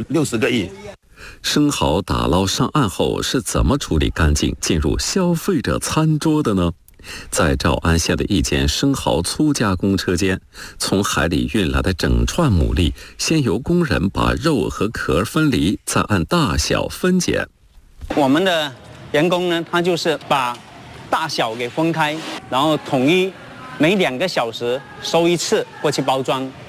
60个亿。 生蚝打捞上岸后是怎么处理干净进入消费者餐桌的呢？在诏安县的一间生蚝粗加工车间，从海里运来的整串牡蛎，先由工人把肉和壳分离，再按大小分拣。 我们的员工呢，他就是把大小给分开，然后统一每2个小时收一次过去包装。